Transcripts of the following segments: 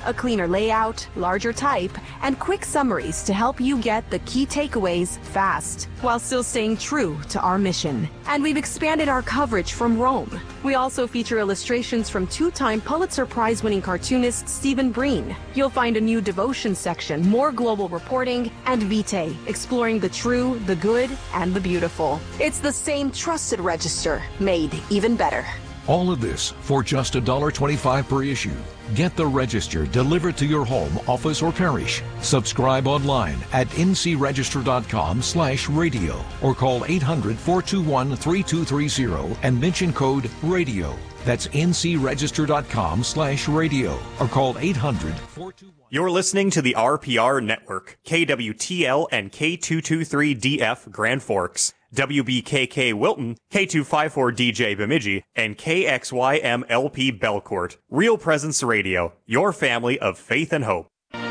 a cleaner layout, larger type, and quick summaries to help you get the key takeaways fast, while still staying true to our mission. And we've expanded our coverage from Rome. We also feature illustrations from two-time Pulitzer Prize-winning cartoonist Stephen Breen. You'll find a new devotion section, more global reporting, and Vitae, exploring the true, the good, and the beautiful. It's the same trusted register, made even better. All of this for just $1.25 per issue. Get the Register delivered to your home, office, or parish. Subscribe online at ncregister.com/radio or call 800-421-3230 and mention code RADIO. That's ncregister.com/radio or call 800-421. You're listening to the RPR Network, KWTL and K223DF Grand Forks, WBKK Wilton, K254DJ Bemidji, and KXYMLP Belcourt. Real Presence Radio, your family of faith and hope.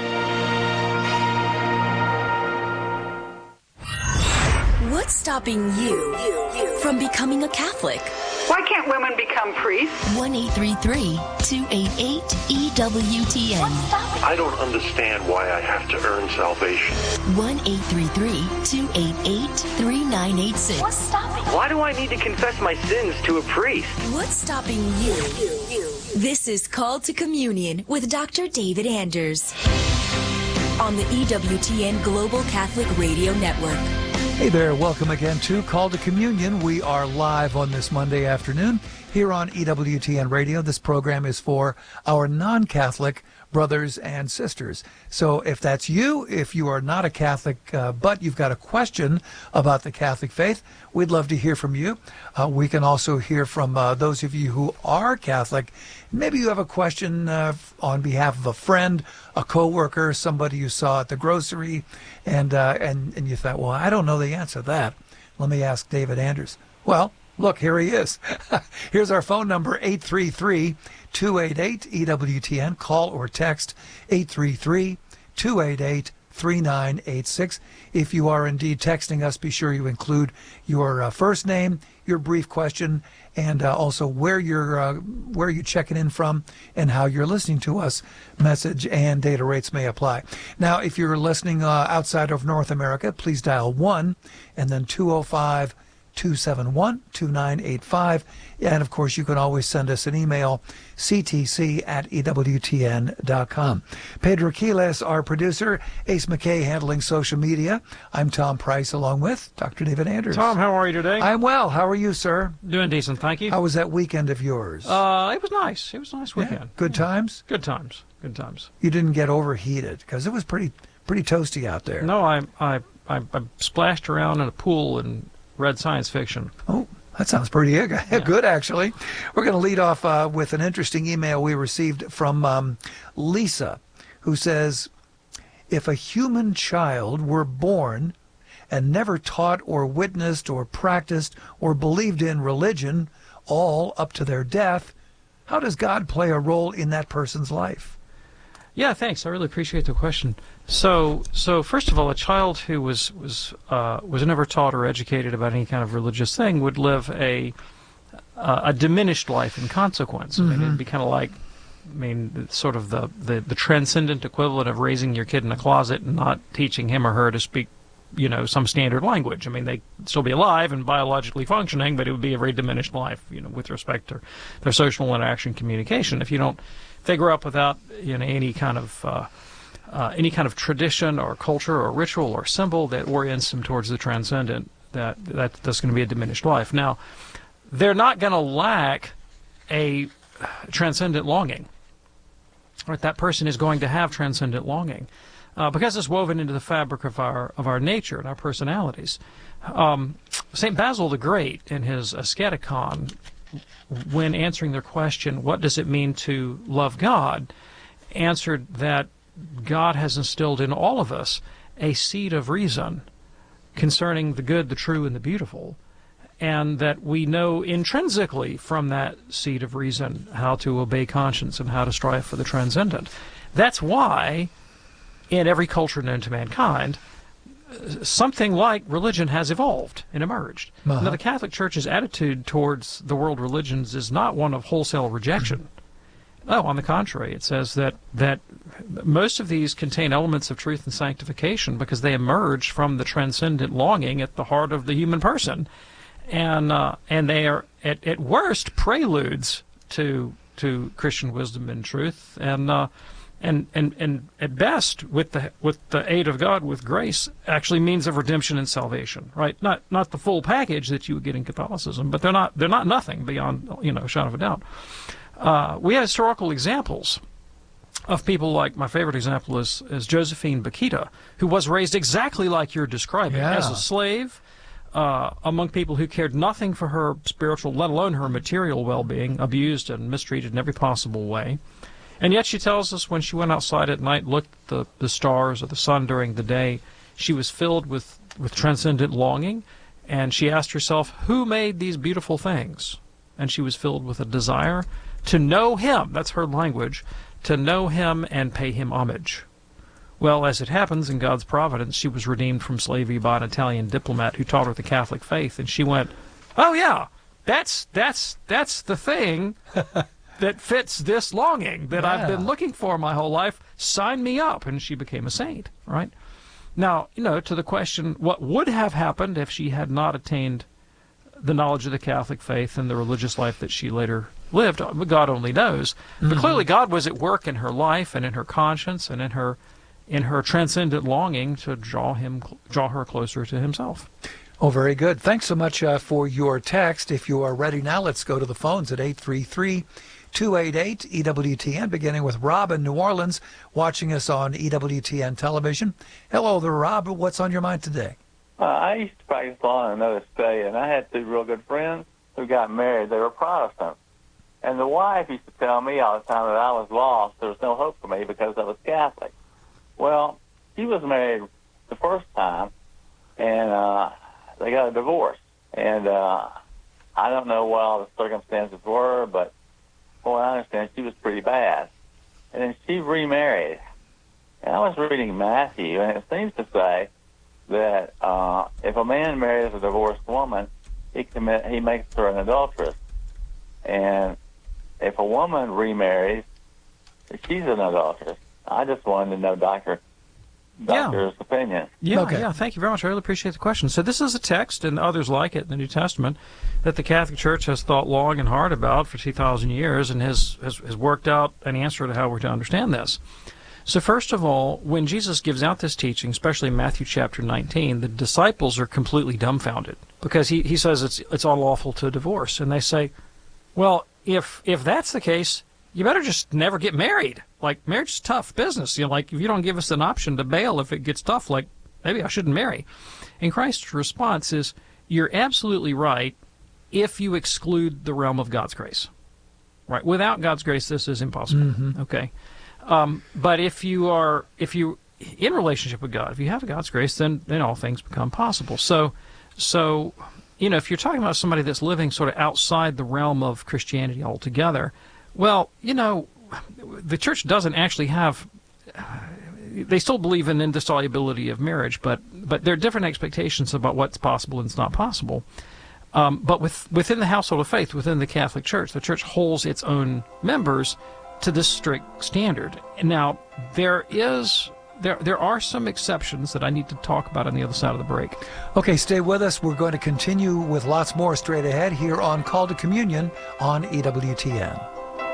What's stopping you from becoming a Catholic? Why can't women become priests? 1-833-288-EWTN. I don't understand why I have to earn salvation. 1-833-288-3986. What's stopping you? Why do I need to confess my sins to a priest? What's stopping you? This is Called to Communion with Dr. David Anders on the EWTN Global Catholic Radio Network. Hey there, welcome again to Call to Communion. We are live on this Monday afternoon here on EWTN Radio. This program is for our non-Catholic brothers and sisters. So if that's you, if you are not a Catholic, but you've got a question about the Catholic faith, we'd love to hear from you. We can also hear from those of you who are Catholic. Maybe you have a question on behalf of a friend, a coworker, somebody you saw at the grocery, and you thought, well, I don't know the answer to that. Let me ask David Anders. Well, look, here he is. Here's our phone number, 833-288-EWTN. Call or text 833-288-3986. If you are indeed texting us, be sure you include your first name, your brief question, and also where you're checking in from and how you're listening to us. Message and data rates may apply. Now, if you're listening outside of North America, please dial 1 and then 205-271-2985. And, of course, you can always send us an email, ctc@ewtn.com. Pedro Quiles, our producer, Ace McKay handling social media. I'm Tom Price along with Dr. David Anders. Tom, how are you today? I'm well. How are you, sir? Doing decent, thank you. How was that weekend of yours? It was nice. It was a nice weekend. Yeah. Good times? Good times. Good times. You didn't get overheated because it was pretty toasty out there. No, I splashed around in a pool and read science fiction. Oh, that sounds pretty good, actually. We're going to lead off with an interesting email we received from Lisa, who says, if a human child were born and never taught or witnessed or practiced or believed in religion, all up to their death, how does God play a role in that person's life? Yeah, thanks. I really appreciate the question. So first of all, a child who was never taught or educated about any kind of religious thing would live a diminished life in consequence. Mm-hmm. I mean, it'd be kind of like, sort of the transcendent equivalent of raising your kid in a closet and not teaching him or her to speak, some standard language. I mean, they'd still be alive and biologically functioning, but it would be a very diminished life, with respect to their social interaction, communication. If they grow up without any kind of tradition or culture or ritual or symbol that orients them towards the transcendent, that's going to be a diminished life. Now, they're not going to lack a transcendent longing. Right? That person is going to have transcendent longing because it's woven into the fabric of our nature and our personalities. St. Basil the Great, in his Asceticon, when answering their question, what does it mean to love God, answered that God has instilled in all of us a seed of reason concerning the good, the true, and the beautiful, and that we know intrinsically from that seed of reason how to obey conscience and how to strive for the transcendent. That's why, in every culture known to mankind, something like religion has evolved and emerged. Uh-huh. Now, the Catholic Church's attitude towards the world religions is not one of wholesale rejection. No, on the contrary, it says that most of these contain elements of truth and sanctification because they emerge from the transcendent longing at the heart of the human person, and they are at worst preludes to Christian wisdom and truth, and at best, with the aid of God, with grace, actually means of redemption and salvation, right? Not the full package that you would get in Catholicism, but they're not nothing beyond a shadow of a doubt. We have historical examples of people like, my favorite example is Josephine Bakhita, who was raised exactly like you're describing, as a slave, among people who cared nothing for her spiritual, let alone her material well-being, abused and mistreated in every possible way. And yet she tells us when she went outside at night, looked at the stars or the sun during the day, she was filled with transcendent longing, and she asked herself, who made these beautiful things? And she was filled with a desire to know him, that's her language, to know him and pay him homage. Well, as it happens, in God's providence, she was redeemed from slavery by an Italian diplomat who taught her the Catholic faith, and she went, oh yeah, that's the thing that fits this longing that I've been looking for my whole life. Sign me up. And she became a saint, right? Now, to the question, what would have happened if she had not attained the knowledge of the Catholic faith and the religious life that she later lived, God only knows. But clearly God was at work in her life and in her conscience and in her transcendent longing to draw her closer to himself. Oh, very good. Thanks so much for your text. If you are ready now, let's go to the phones at 833-288-EWTN, beginning with Rob in New Orleans, watching us on EWTN television. Hello there, Rob. What's on your mind today? I used to practice law in another state, and I had two real good friends who got married. They were Protestants. And the wife used to tell me all the time that I was lost. There was no hope for me because I was Catholic. Well, she was married the first time, and they got a divorce. And I don't know what all the circumstances were, but from what I understand, she was pretty bad. And then she remarried. And I was reading Matthew, and it seems to say that if a man marries a divorced woman, he makes her an adulteress. And if a woman remarries, she's an adulteress. I just wanted to know doctor's opinion. Yeah, thank you very much. I really appreciate the question. So this is a text, and others like it in the New Testament, that the Catholic Church has thought long and hard about for 2,000 years and has worked out an answer to how we're to understand this. So first of all, when Jesus gives out this teaching, especially in Matthew chapter 19, the disciples are completely dumbfounded because he says it's unlawful to divorce. And they say, well, if that's the case, you better just never get married. Like, marriage is tough business. Like, if you don't give us an option to bail if it gets tough, like, maybe I shouldn't marry. And Christ's response is, you're absolutely right if you exclude the realm of God's grace. Right? Without God's grace, this is impossible. Okay? But if you in relationship with God, if you have God's grace, then all things become possible. So if you're talking about somebody that's living sort of outside the realm of Christianity altogether, well, the church doesn't actually have. They still believe in indissolubility of marriage, but there are different expectations about what's possible and what's not possible. But within the household of faith, within the Catholic Church, the church holds its own members to this strict standard. Now, there are some exceptions that I need to talk about on the other side of the break. Okay, stay with us. We're going to continue with lots more straight ahead here on Call to Communion on EWTN.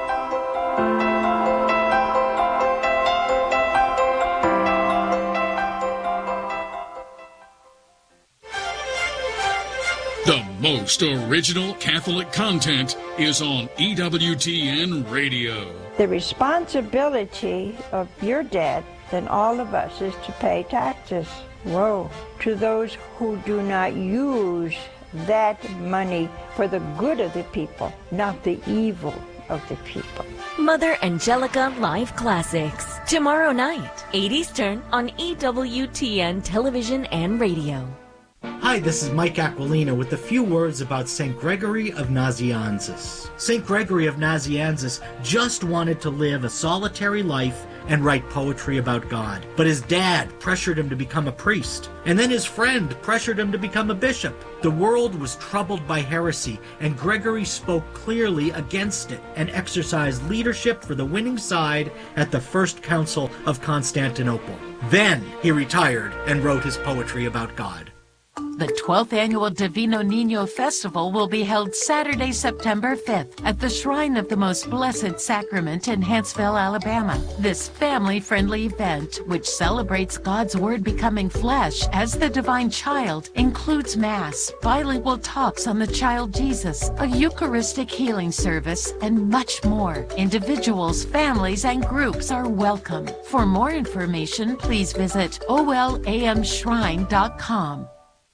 The most original Catholic content is on EWTN Radio. The responsibility of your debt and all of us is to pay taxes. Woe to those who do not use that money for the good of the people, not the evil of the people. Mother Angelica Live Classics. Tomorrow night, 8 Eastern on EWTN Television and Radio. Hi, this is Mike Aquilina with a few words about St. Gregory of Nazianzus. St. Gregory of Nazianzus just wanted to live a solitary life and write poetry about God. But his dad pressured him to become a priest, and then his friend pressured him to become a bishop. The world was troubled by heresy, and Gregory spoke clearly against it and exercised leadership for the winning side at the First Council of Constantinople. Then he retired and wrote his poetry about God. The 12th Annual Divino Niño Festival will be held Saturday, September 5th at the Shrine of the Most Blessed Sacrament in Huntsville, Alabama. This family-friendly event, which celebrates God's Word becoming flesh as the divine child, includes Mass, bilingual talks on the child Jesus, a Eucharistic healing service, and much more. Individuals, families, and groups are welcome. For more information, please visit olamshrine.com.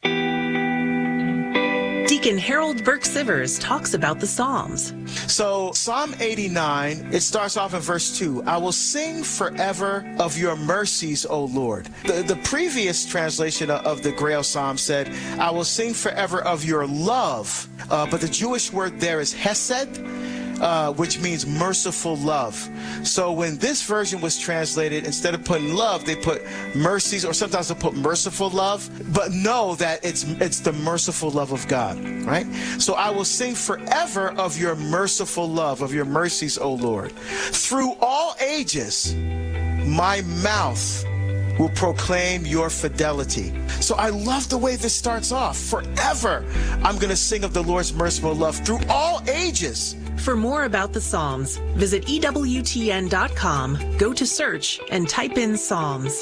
Deacon Harold Burke Sivers talks about the Psalms. So Psalm 89, it starts off in verse 2. I will sing forever of your mercies, O Lord. The previous translation of the Grail Psalm said, I will sing forever of your love. But the Jewish word there is hesed, which means merciful love. So when this version was translated, instead of putting love, they put mercies, or sometimes they put merciful love. But know that it's the merciful love of God, right? So I will sing forever of your merciful love, of your mercies, O Lord. Through all ages, my mouth will proclaim your fidelity. So I love the way this starts off. Forever, I'm going to sing of the Lord's merciful love through all ages. For more about the Psalms, visit EWTN.com, go to search, and type in Psalms.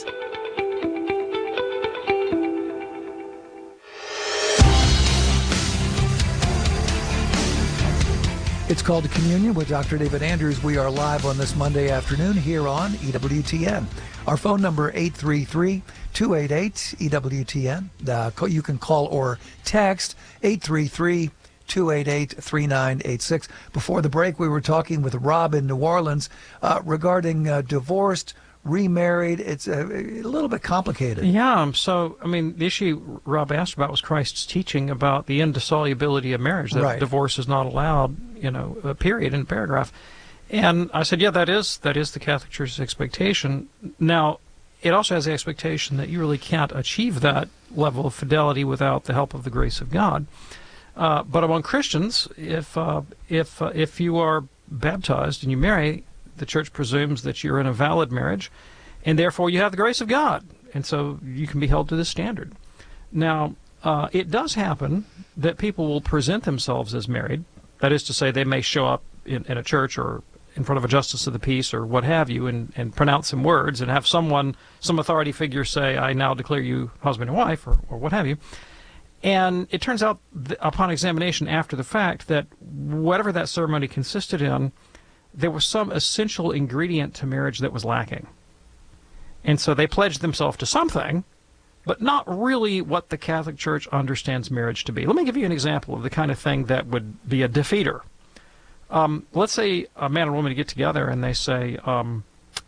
It's Called to Communion with Dr. David Anders. We are live on this Monday afternoon here on EWTN. Our phone number, 833-288-EWTN. You can call or text 833-288-3986. Before the break, we were talking with Rob in New Orleans regarding divorced, remarried. It's a little bit complicated. Yeah, so, I mean, the issue Rob asked about was Christ's teaching about the indissolubility of marriage, that right. Divorce is not allowed, a period in a paragraph. And I said, yeah, that is the Catholic Church's expectation. Now, it also has the expectation that you really can't achieve that level of fidelity without the help of the grace of God. But among Christians, if you are baptized and you marry, the Church presumes that you're in a valid marriage, and therefore you have the grace of God, and so you can be held to this standard. Now, it does happen that people will present themselves as married. That is to say, they may show up in a church or in front of a justice of the peace or what have you, and pronounce some words and have some authority figure say, I now declare you husband and wife, or what have you. And it turns out, upon examination after the fact, that whatever that ceremony consisted in, there was some essential ingredient to marriage that was lacking. And so they pledged themselves to something, but not really what the Catholic Church understands marriage to be. Let me give you an example of the kind of thing that would be a defeater. Let's say a man and woman get together and they say, I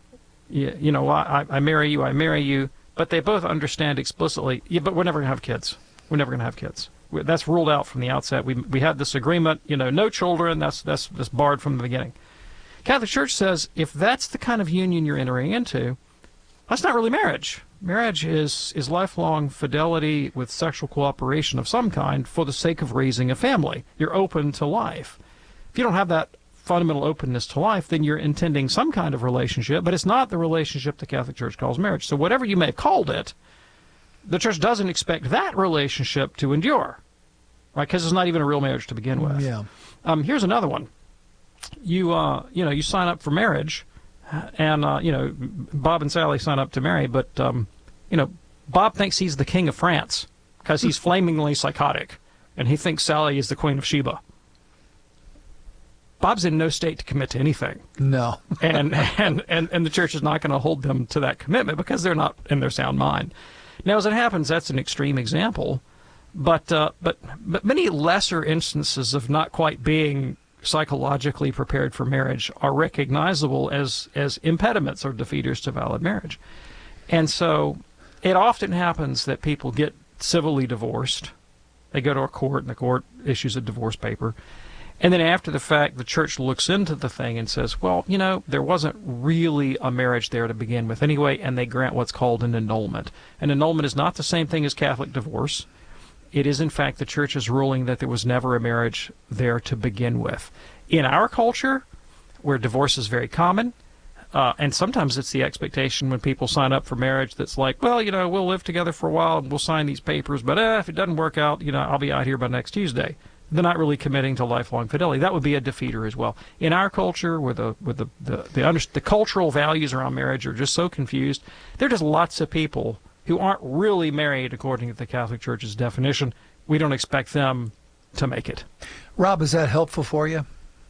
marry you, but they both understand explicitly, yeah, but we're never going to have kids. We're never going to have kids. That's ruled out from the outset. We had this agreement, no children, that's barred from the beginning. Catholic Church says if that's the kind of union you're entering into, that's not really marriage. Marriage is lifelong fidelity with sexual cooperation of some kind for the sake of raising a family. You're open to life. If you don't have that fundamental openness to life, then you're intending some kind of relationship, but it's not the relationship the Catholic Church calls marriage. So whatever you may have called it, the Church doesn't expect that relationship to endure, right? Because it's not even a real marriage to begin with. Yeah. Here's another one. You sign up for marriage, and Bob and Sally sign up to marry, but Bob thinks he's the king of France because he's flamingly psychotic, and he thinks Sally is the Queen of Sheba. Bob's in no state to commit to anything. No. and the Church is not going to hold them to that commitment because they're not in their sound mind. Now, as it happens, that's an extreme example, but many lesser instances of not quite being psychologically prepared for marriage are recognizable as impediments or defeaters to valid marriage. And so it often happens that people get civilly divorced They go to a court, and the court issues a divorce paper. And then after the fact, the church looks into the thing and says, well, there wasn't really a marriage there to begin with anyway, and they grant what's called an annulment. An annulment is not the same thing as Catholic divorce. It is, in fact, the church's ruling that there was never a marriage there to begin with. In our culture, where divorce is very common, and sometimes it's the expectation when people sign up for marriage that's like, well, we'll live together for a while and we'll sign these papers, but if it doesn't work out, I'll be out here by next Tuesday. They're not really committing to lifelong fidelity. That would be a defeater as well. In our culture, where the cultural values around marriage are just so confused, there are just lots of people who aren't really married according to the Catholic Church's definition. We don't expect them to make it. Rob, is that helpful for you?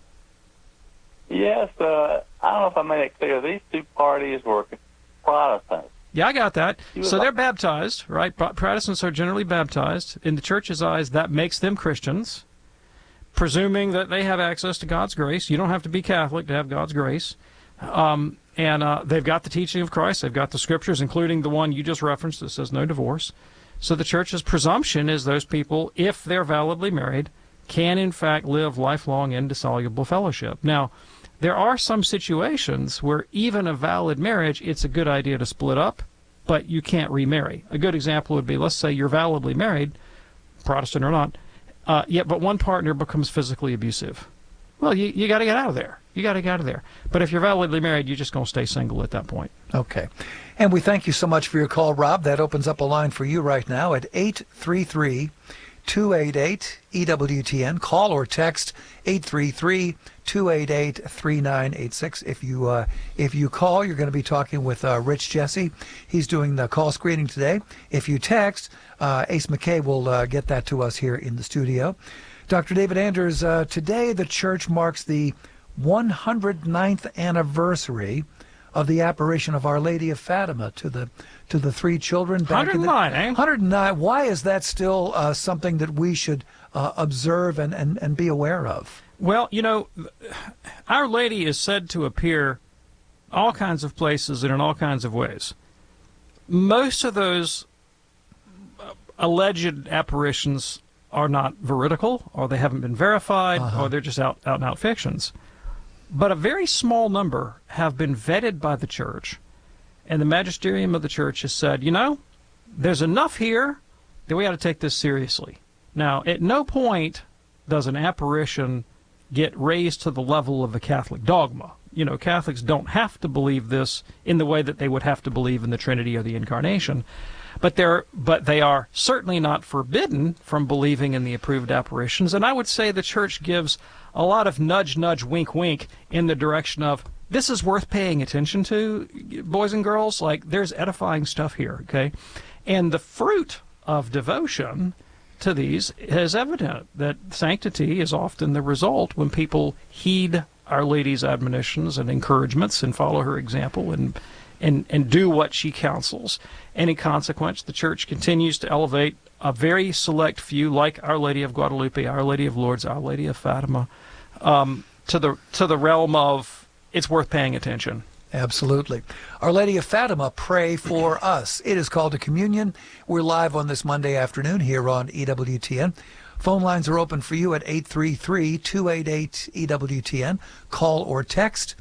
Yes. I don't know if I made it clear. These two parties were Protestants. Yeah, I got that. So they're baptized, right? Protestants are generally baptized. In the Church's eyes, that makes them Christians, presuming that they have access to God's grace. You don't have to be Catholic to have God's grace. And they've got the teaching of Christ. They've got the Scriptures, including the one you just referenced that says no divorce. So the Church's presumption is those people, if they're validly married, can in fact live lifelong indissoluble fellowship. Now, there are some situations where even a valid marriage, it's a good idea to split up, but you can't remarry. A good example would be, let's say you're validly married, Protestant or not, but one partner becomes physically abusive. Well, you got to get out of there. You got to get out of there. But if you're validly married, you're just going to stay single at that point. Okay. And we thank you so much for your call, Rob. That opens up a line for you right now at 833-288-EWTN. Call or text 833-288-3986. If you call, you're going to be talking with Rich Jesse. He's doing the call screening today. If you text, Ace McKay will get that to us here in the studio. Dr. David Anders, today the church marks the 109th anniversary of the apparition of Our Lady of Fatima to the three children. 109, eh? 109. Why is that still something that we should observe and be aware of? Well, Our Lady is said to appear all kinds of places and in all kinds of ways. Most of those alleged apparitions are not veridical, or they haven't been verified, or they're just out-and-out fictions. But a very small number have been vetted by the church, and the magisterium of the church has said, there's enough here that we ought to take this seriously. Now, at no point does an apparition get raised to the level of a Catholic dogma. Catholics don't have to believe this in the way that they would have to believe in the Trinity or the Incarnation. But they are certainly not forbidden from believing in the approved apparitions. And I would say the church gives a lot of nudge, nudge, wink, wink in the direction of, this is worth paying attention to, boys and girls. Like, there's edifying stuff here, okay? And the fruit of devotion to these is evident, that sanctity is often the result when people heed Our Lady's admonitions and encouragements and follow her example and do what she counsels. And in consequence, the church continues to elevate a very select few, like Our Lady of Guadalupe, Our Lady of Lourdes, Our Lady of Fatima, to the realm of it's worth paying attention. Absolutely. Our Lady of Fatima, pray for us. It is called to communion. We're live on this Monday afternoon here on EWTN. Phone lines are open for you at 833-288-EWTN. Call or text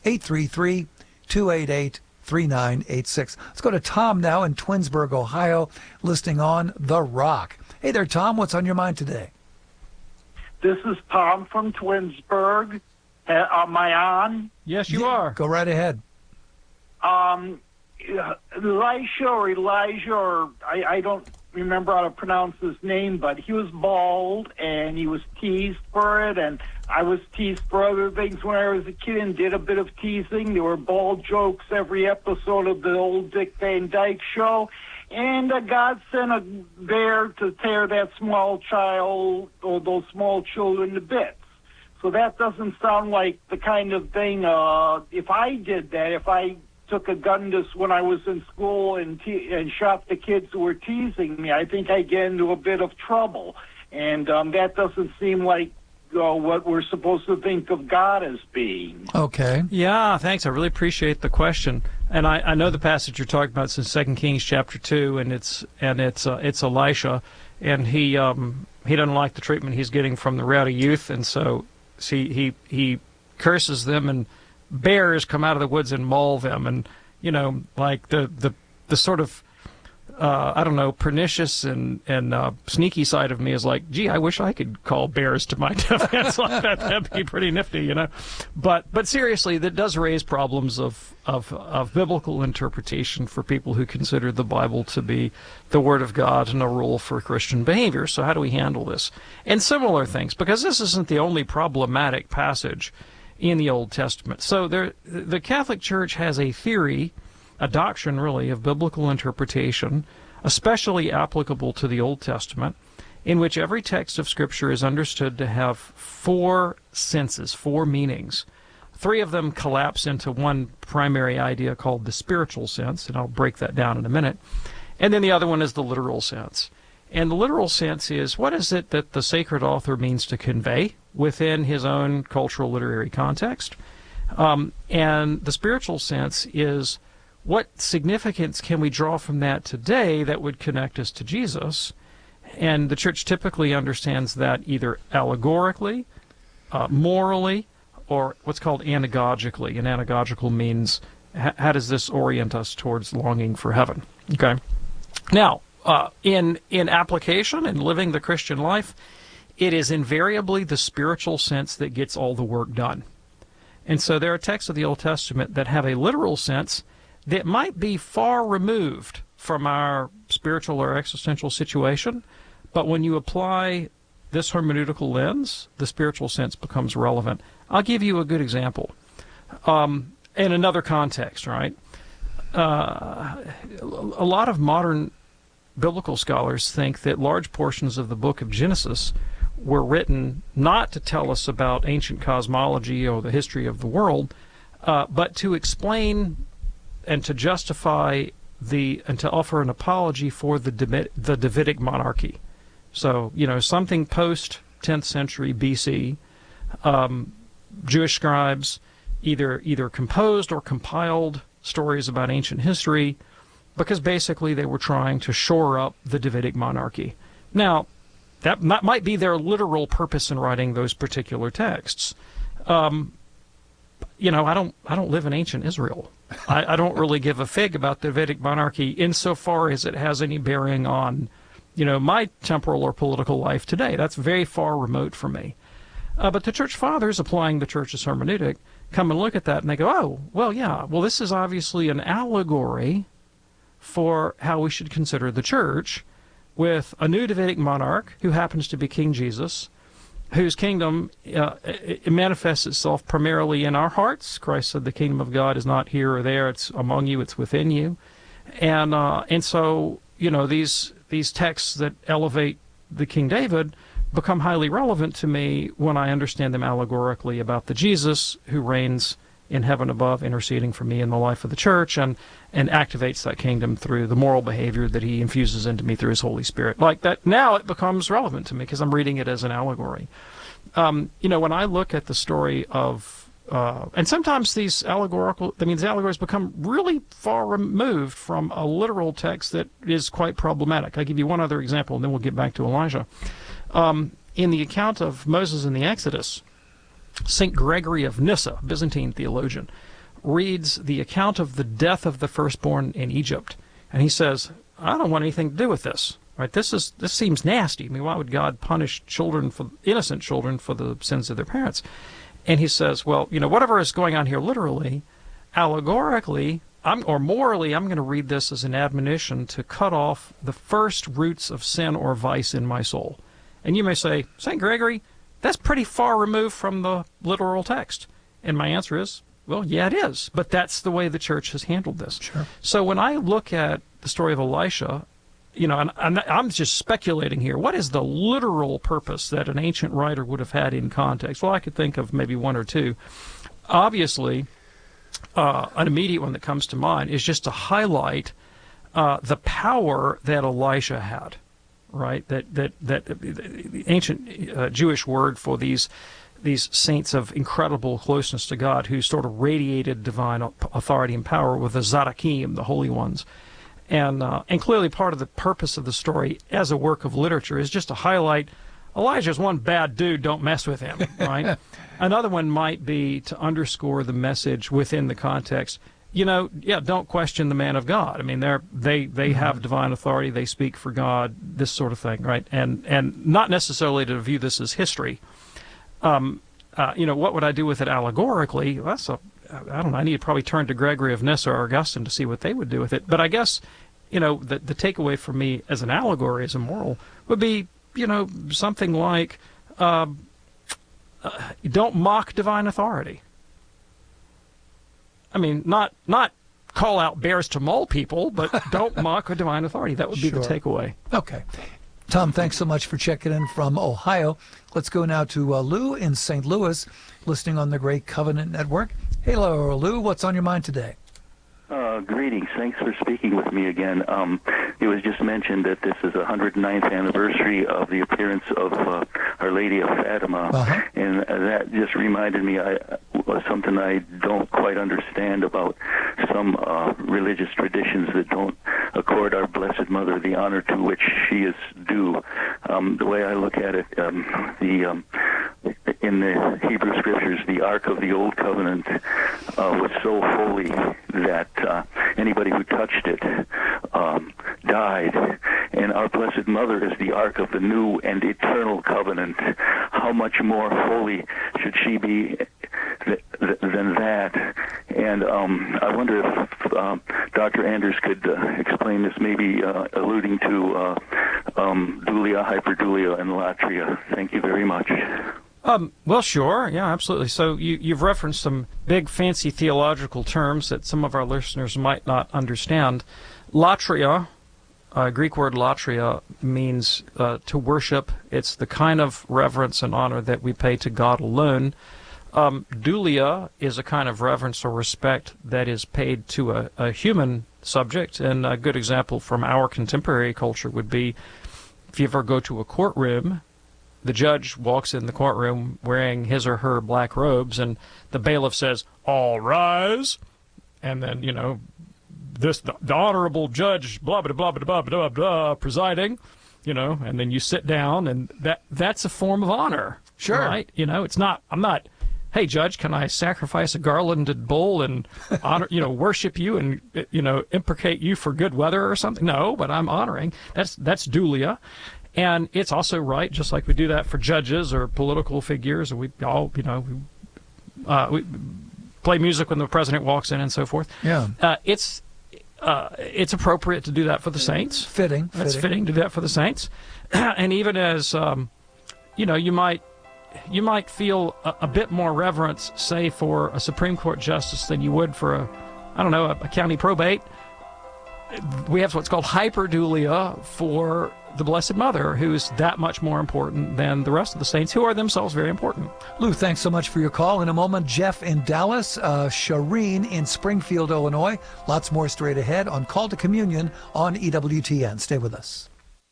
833-288-3986. Let's go to Tom now in Twinsburg, Ohio, listening on The Rock. Hey there, Tom. What's on your mind today? This is Tom from Twinsburg. Am I on? Yes, you are. Go right ahead. Elijah, or I don't remember how to pronounce his name, but he was bald, and he was teased for it, and I was teased for other things when I was a kid and did a bit of teasing. There were bald jokes every episode of the old Dick Van Dyke Show, and God sent a bear to tear that small child, or those small children, to bits. So that doesn't sound like the kind of thing, if I did that, if I took a gun to when I was in school and shot the kids who were teasing me, I think I'd get into a bit of trouble. And that doesn't seem like what we're supposed to think of God as being. Okay. Yeah, thanks. I really appreciate the question. And I know the passage you're talking about is in 2 Kings chapter 2, and it's Elisha, and he he doesn't like the treatment he's getting from the rowdy youth, and so he curses them, and bears come out of the woods and maul them, and like the sort of I don't know, pernicious and sneaky side of me is like, gee, I wish I could call bears to my defense like that. That'd be pretty nifty, But seriously, that does raise problems of biblical interpretation for people who consider the Bible to be the Word of God and a rule for Christian behavior. So how do we handle this? And similar things, because this isn't the only problematic passage in the Old Testament. So the Catholic Church has a theory, a doctrine really, of biblical interpretation, especially applicable to the Old Testament, in which every text of Scripture is understood to have 4 senses, 4 meanings. 3 of them collapse into one primary idea called the spiritual sense, and I'll break that down in a minute. And then the other one is the literal sense. And the literal sense is, what is it that the sacred author means to convey within his own cultural literary context? And the spiritual sense is, what significance can we draw from that today that would connect us to Jesus? And the Church typically understands that either allegorically, morally, or what's called anagogically. And anagogical means, how does this orient us towards longing for heaven? Okay. Now, in application and living the Christian life, it is invariably the spiritual sense that gets all the work done. And so there are texts of the Old Testament that have a literal sense that might be far removed from our spiritual or existential situation, but when you apply this hermeneutical lens, the spiritual sense becomes relevant. I'll give you a good example. In another context, right? A lot of modern biblical scholars think that large portions of the book of Genesis were written not to tell us about ancient cosmology or the history of the world, but to explain and to justify and to offer an apology for the Davidic monarchy. So, something post 10th century BC, Jewish scribes either composed or compiled stories about ancient history because basically they were trying to shore up the Davidic monarchy. Now, that might be their literal purpose in writing those particular texts. I don't live in ancient Israel. I don't really give a fig about the Davidic monarchy insofar as it has any bearing on, my temporal or political life today. That's very far remote from me. But the Church Fathers, applying the Church's hermeneutic, come and look at that and they go, oh, well, yeah, well, this is obviously an allegory for how we should consider the Church, with a new Davidic monarch who happens to be King Jesus, whose kingdom it manifests itself primarily in our hearts. Christ said the kingdom of God is not here or there, it's among you, it's within you. And so, these texts that elevate the King David become highly relevant to me when I understand them allegorically about the Jesus who reigns in heaven above, interceding for me in the life of the church, and activates that kingdom through the moral behavior that he infuses into me through his Holy Spirit. Like that, now it becomes relevant to me because I'm reading it as an allegory. When I look at the story of, and sometimes these allegories become really far removed from a literal text that is quite problematic. I'll give you one other example, and then we'll get back to Elijah. In the account of Moses in the Exodus, St. Gregory of Nyssa, Byzantine theologian, reads the account of the death of the firstborn in Egypt, and he says, I don't want anything to do with this. Right? This seems nasty. I mean, why would God punish innocent children for the sins of their parents? And he says, well, whatever is going on here literally, allegorically, or morally, I'm going to read this as an admonition to cut off the first roots of sin or vice in my soul. And you may say, St. Gregory, that's pretty far removed from the literal text. And my answer is, well, yeah, it is. But that's the way the church has handled this. Sure. So when I look at the story of Elisha, and I'm just speculating here, what is the literal purpose that an ancient writer would have had in context? Well, I could think of maybe one or two. Obviously, an immediate one that comes to mind is just to highlight the power that Elisha had. Right, that the ancient Jewish word for these saints of incredible closeness to God, who sort of radiated divine authority and power, with the Tzaddakim, the holy ones, and clearly part of the purpose of the story as a work of literature is just to highlight Elijah's one bad dude, don't mess with him, right? Another one might be to underscore the message within the context. Don't question the man of God. I mean, they have divine authority. They speak for God, this sort of thing, right? And not necessarily to view this as history. What would I do with it allegorically? I don't know. I need to probably turn to Gregory of Nyssa or Augustine to see what they would do with it. But I guess, the takeaway for me as an allegory, as a moral, would be, something like, don't mock divine authority. I mean, not call out bears to maul people, but don't mock a divine authority. That would be the takeaway. Okay. Tom, thanks so much for checking in from Ohio. Let's go now to Lou in St. Louis, listening on the Great Covenant Network. Hello, Lou. What's on your mind today? Greetings. Thanks for speaking with me again. It was just mentioned that this is the 109th anniversary of the appearance of Our Lady of Fatima, and that just reminded me something I don't quite understand about some religious traditions that don't accord our Blessed Mother the honor to which she is due. The way I look at it, in the Hebrew Scriptures, the Ark of the Old Covenant was so holy that anybody who touched it died. And our Blessed Mother is the Ark of the New and Eternal Covenant. How much more holy should she be than that? And I wonder if Dr. Anders could explain this, maybe alluding to dulia, hyperdulia, and latria. Thank you very much. Well, sure. Yeah, absolutely. So you've referenced some big, fancy theological terms that some of our listeners might not understand. Latria, Greek word latria, means to worship. It's the kind of reverence and honor that we pay to God alone. Dulia is a kind of reverence or respect that is paid to a human subject. And a good example from our contemporary culture would be if you ever go to a courtroom, the judge walks in the courtroom wearing his or her black robes, and the bailiff says, "All rise," and then, the honorable judge, blah, blah, blah, blah, blah, blah, blah, presiding, and then you sit down, and that's a form of honor. Sure. Right? I'm not, "Hey, judge, can I sacrifice a garlanded bull and honor, worship you and, imprecate you for good weather or something?" No, but I'm honoring. That's dulia. And it's also right, just like we do that for judges or political figures, or we all, we play music when the president walks in and so forth. Yeah. It's appropriate to do that for the saints. Fitting. It's fitting to do that for the saints. And even as, you might feel a bit more reverence, say, for a Supreme Court justice than you would for a county probate. We have what's called hyperdulia for the Blessed Mother, who's that much more important than the rest of the saints, who are themselves very important. Lou, thanks so much for your call. In a moment, Jeff in Dallas, Shireen in Springfield, Illinois. Lots more straight ahead on Call to Communion on EWTN. Stay with us.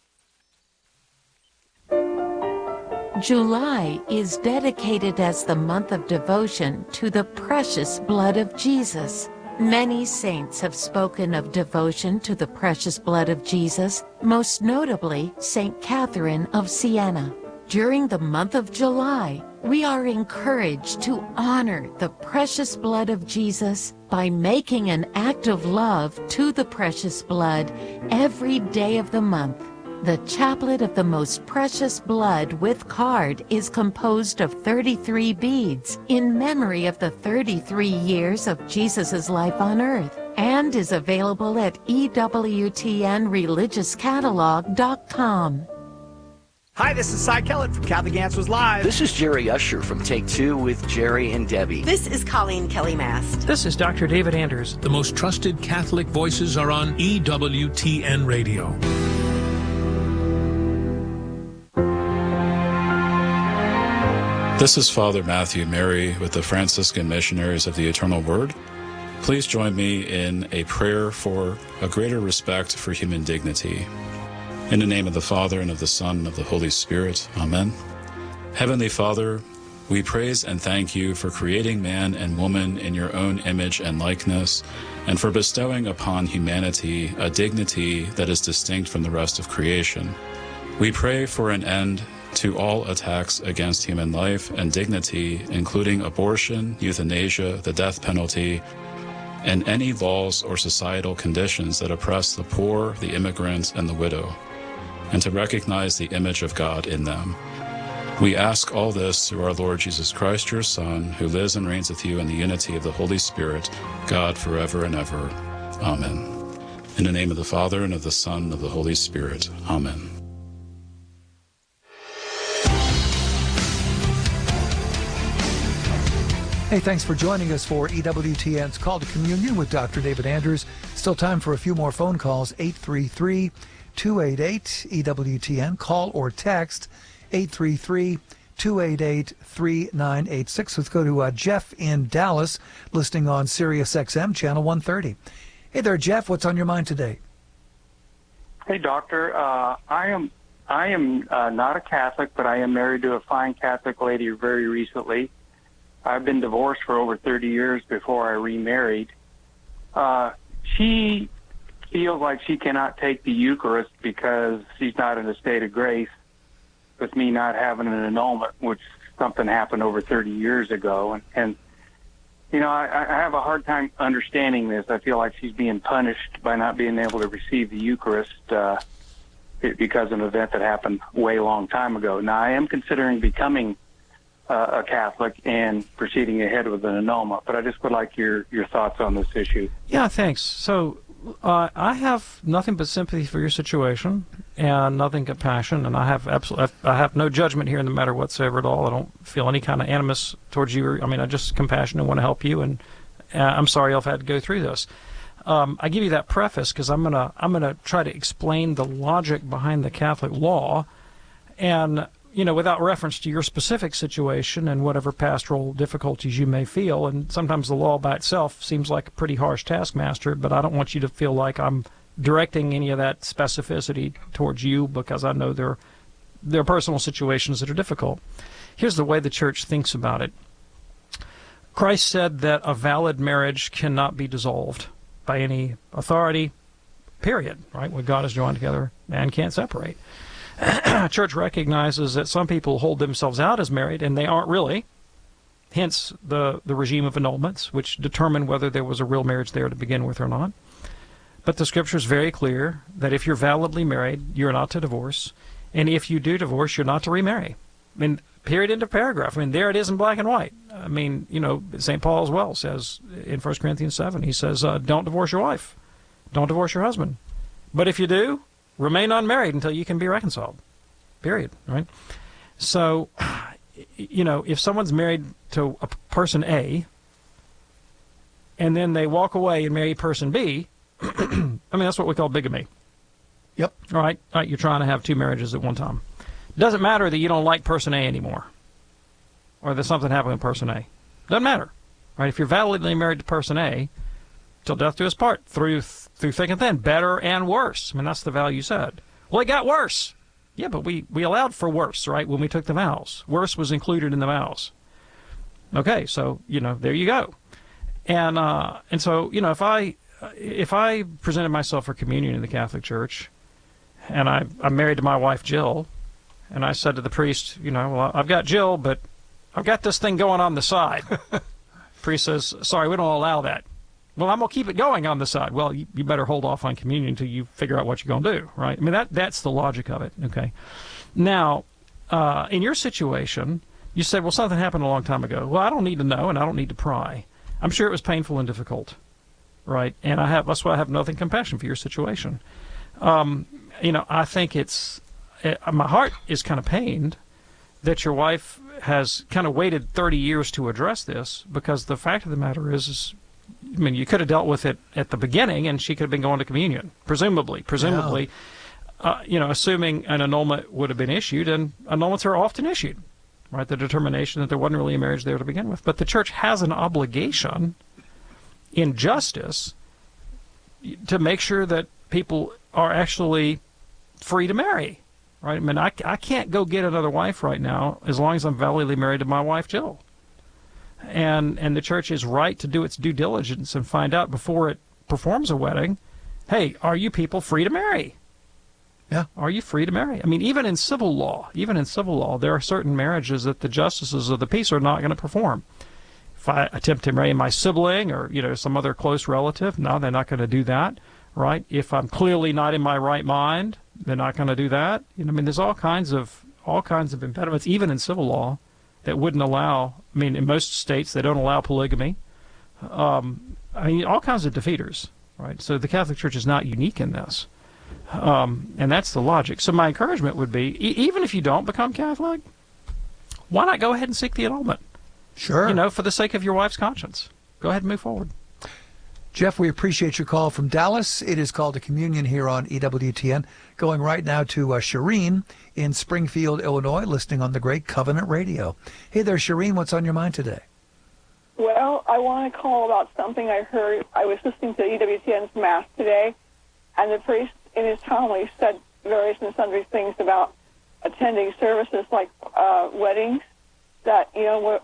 July is dedicated as the month of devotion to the precious blood of Jesus. Many saints have spoken of devotion to the precious blood of Jesus, most notably St. Catherine of Siena. During the month of July, we are encouraged to honor the precious blood of Jesus by making an act of love to the precious blood every day of the month. The Chaplet of the Most Precious Blood with card is composed of 33 beads in memory of the 33 years of Jesus' life on earth and is available at EWTNReligiousCatalog.com. Hi, this is Cy Kellett from Catholic Answers Live. This is Jerry Usher from Take Two with Jerry and Debbie. This is Colleen Kelly Mast. This is Dr. David Anders. The most trusted Catholic voices are on EWTN Radio. This is Father Matthew Mary with the Franciscan Missionaries of the Eternal Word. Please join me in a prayer for a greater respect for human dignity. In the name of the Father, and of the Son, and of the Holy Spirit. Amen. Heavenly Father, we praise and thank you for creating man and woman in your own image and likeness, and for bestowing upon humanity a dignity that is distinct from the rest of creation. We pray for an end to all attacks against human life and dignity, including abortion, euthanasia, the death penalty, and any laws or societal conditions that oppress the poor, the immigrant, and the widow, and to recognize the image of God in them. We ask all this through our Lord Jesus Christ, your Son, who lives and reigns with you in the unity of the Holy Spirit, God forever and ever. Amen. In the name of the Father, and of the Son, and of the Holy Spirit. Amen. Hey, thanks for joining us for EWTN's Call to Communion with Dr. David Anders. Still time for a few more phone calls. 833-288-EWTN. Call or text 833-288-3986. Let's go to Jeff in Dallas, listening on Sirius XM, channel 130. Hey there, Jeff. What's on your mind today? Hey, doctor. I am not a Catholic, but I am married to a fine Catholic lady very recently. I've been divorced for over 30 years before I remarried. She feels like she cannot take the Eucharist because she's not in a state of grace, with me not having an annulment, which something happened over 30 years ago. And you know, I have a hard time understanding this. I feel like she's being punished by not being able to receive the Eucharist because of an event that happened way long time ago. Now, I am considering becoming a Catholic and proceeding ahead with an annulment, but I just would like your thoughts on this issue. Yeah, thanks. So I have nothing but sympathy for your situation and nothing compassion, and I have no judgment here in the matter whatsoever at all. I don't feel any kind of animus towards you. I mean, I just compassion and want to help you, and I'm sorry I've had to go through this. I give you that preface because I'm gonna try to explain the logic behind the Catholic law, and you know, without reference to your specific situation and whatever pastoral difficulties you may feel. And sometimes the law by itself seems like a pretty harsh taskmaster, but I don't want you to feel like I'm directing any of that specificity towards you, because I know there are personal situations that are difficult. Here's the way the church thinks about it. Christ said that a valid marriage cannot be dissolved by any authority, period, right? What God has joined together, man can't separate. Church recognizes that some people hold themselves out as married, and they aren't really. Hence the regime of annulments, which determine whether there was a real marriage there to begin with or not. But the Scripture is very clear that if you're validly married, you're not to divorce. And if you do divorce, you're not to remarry. I mean, period, end of paragraph. I mean, there it is in black and white. I mean, you know, St. Paul as well says in 1 Corinthians 7, he says, don't divorce your wife. Don't divorce your husband. But if you do, remain unmarried until you can be reconciled, period, right? So, you know, if someone's married to a person A, and then they walk away and marry person B, I mean, that's what we call bigamy. Yep. All right, you're trying to have two marriages at one time. It doesn't matter that you don't like person A anymore, or that something happened with person A. Doesn't matter, right? If you're validly married to person A, till death do us part, through thick and thin, better and worse. I mean, that's the vow you said. Well, it got worse. Yeah, but we allowed for worse, right, when we took the vows. Worse was included in the vows. Okay, so, you know, there you go. And so, you know, if I presented myself for communion in the Catholic Church, and I'm married to my wife, Jill, and I said to the priest, you know, well, I've got Jill, but I've got this thing going on the side. Priest says, sorry, we don't allow that. Well, I'm going to keep it going on the side. Well, you better hold off on communion until you figure out what you're going to do, right? I mean, that's the logic of it, okay? Now, in your situation, you said, well, something happened a long time ago. Well, I don't need to know, and I don't need to pry. I'm sure it was painful and difficult, right? And that's why I have nothing compassion for your situation. You know, I think my heart is kind of pained that your wife has kind of waited 30 years to address this, because the fact of the matter is I mean, you could have dealt with it at the beginning, and she could have been going to communion, presumably, yeah. You know, assuming an annulment would have been issued, and annulments are often issued, right? The determination that there wasn't really a marriage there to begin with. But the church has an obligation in justice to make sure that people are actually free to marry, right? I mean, I can't go get another wife right now as long as I'm validly married to my wife, Jill. And the church is right to do its due diligence and find out before it performs a wedding, hey, are you people free to marry? Yeah. Are you free to marry? I mean, even in civil law, there are certain marriages that the justices of the peace are not going to perform. If I attempt to marry my sibling or, some other close relative, no, they're not going to do that, right? If I'm clearly not in my right mind, they're not going to do that. There's all kinds of impediments, even in civil law, that wouldn't allow. In most states, they don't allow polygamy. All kinds of defeaters, right? So the Catholic Church is not unique in this. And that's the logic. So my encouragement would be, even if you don't become Catholic, why not go ahead and seek the annulment? Sure. For the sake of your wife's conscience. Go ahead and move forward. Jeff, we appreciate your call from Dallas. It is Called to Communion here on EWTN. Going right now to Shireen in Springfield, Illinois, listening on the Great Covenant Radio. Hey there, Shireen. What's on your mind today? Well, I want to call about something I heard. I was listening to EWTN's Mass today, and the priest in his homily said various and sundry things about attending services like weddings, that, where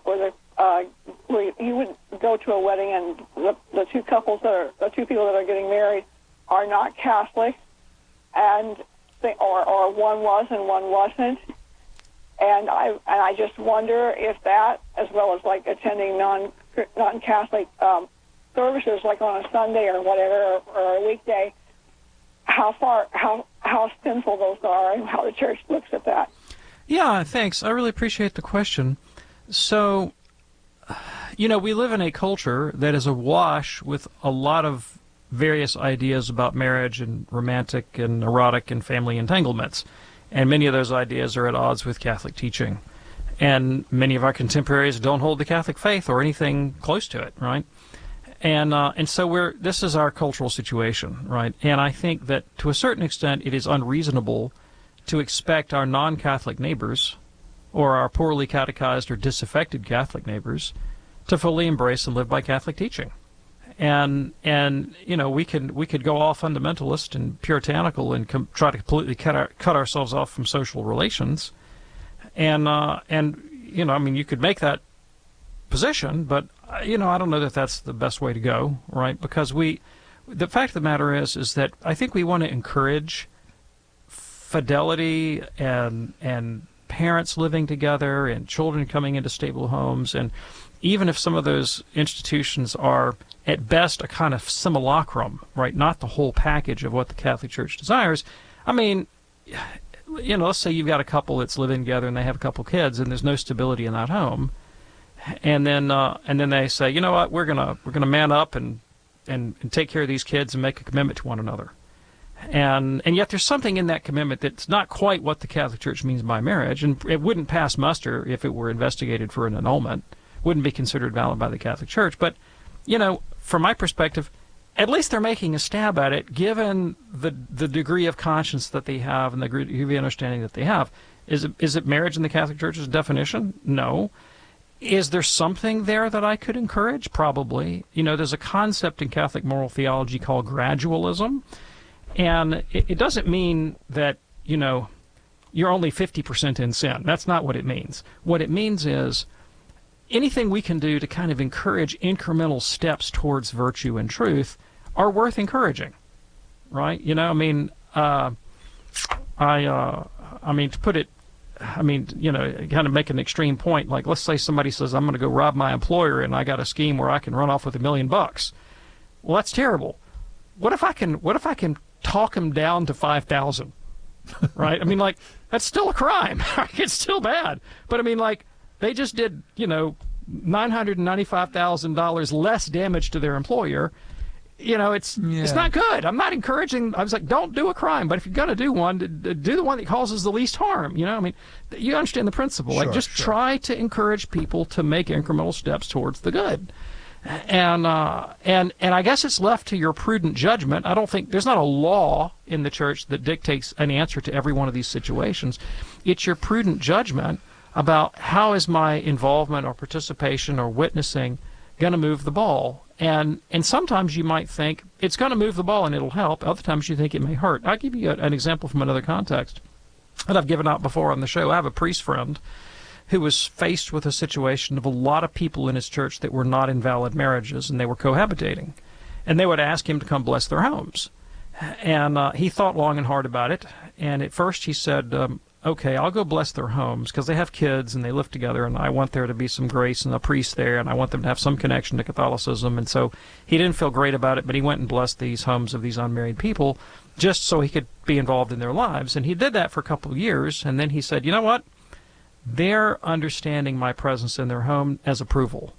you would go to a wedding and the two people that are getting married are not Catholic, and or one was and one wasn't. And I just wonder if that, as well as like attending non-Catholic services, like on a Sunday or whatever, or a weekday, how sinful those are, and how the church looks at that. Yeah, thanks. I really appreciate the question. So, we live in a culture that is awash with a lot of various ideas about marriage and romantic and erotic and family entanglements. And many of those ideas are at odds with Catholic teaching. And many of our contemporaries don't hold the Catholic faith or anything close to it, right? And so this is our cultural situation, right? And I think that to a certain extent it is unreasonable to expect our non-Catholic neighbors or our poorly catechized or disaffected Catholic neighbors to fully embrace and live by Catholic teaching. And we could go all fundamentalist and puritanical and try to completely cut ourselves off from social relations. And you could make that position, but I don't know that that's the best way to go, right? Because the fact of the matter is that I think we want to encourage fidelity and parents living together and children coming into stable homes. And even if some of those institutions are at best a kind of simulacrum, right, not the whole package of what the Catholic Church desires, let's say you've got a couple that's living together and they have a couple kids and there's no stability in that home, and then they say, you know what, we're gonna man up and take care of these kids and make a commitment to one another. And yet there's something in that commitment that's not quite what the Catholic Church means by marriage, and it wouldn't pass muster if it were investigated for an annulment, wouldn't be considered valid by the Catholic Church. But, from my perspective, at least they're making a stab at it, given the degree of conscience that they have and the degree of understanding that they have. Is it marriage in the Catholic Church's definition? No. Is there something there that I could encourage? Probably. There's a concept in Catholic moral theology called gradualism. And it doesn't mean that, you're only 50% in sin. That's not what it means. What it means is anything we can do to kind of encourage incremental steps towards virtue and truth are worth encouraging, right? To put it, kind of make an extreme point, like let's say somebody says, I'm going to go rob my employer and I got a scheme where I can run off with $1 million. Well, that's terrible. What if I can talk him down to 5,000, right? That's still a crime. It's still bad. But they just did, $995,000 less damage to their employer. It's not good. I'm not encouraging. I was like, don't do a crime. But if you're going to do one, do the one that causes the least harm. You understand the principle. Sure, try to encourage people to make incremental steps towards the good. And I guess it's left to your prudent judgment. I don't think there's not a law in the church that dictates an answer to every one of these situations. It's your prudent judgment about how is my involvement or participation or witnessing going to move the ball. And sometimes you might think it's going to move the ball and it'll help. Other times you think it may hurt. I'll give you an example from another context that I've given out before on the show. I have a priest friend who was faced with a situation of a lot of people in his church that were not in valid marriages, and they were cohabitating. And they would ask him to come bless their homes. And he thought long and hard about it. And at first he said, okay, I'll go bless their homes because they have kids and they live together, and I want there to be some grace and a priest there, and I want them to have some connection to Catholicism. And so he didn't feel great about it, but he went and blessed these homes of these unmarried people just so he could be involved in their lives. And he did that for a couple of years, and then he said, you know what? They're understanding my presence in their home as approval.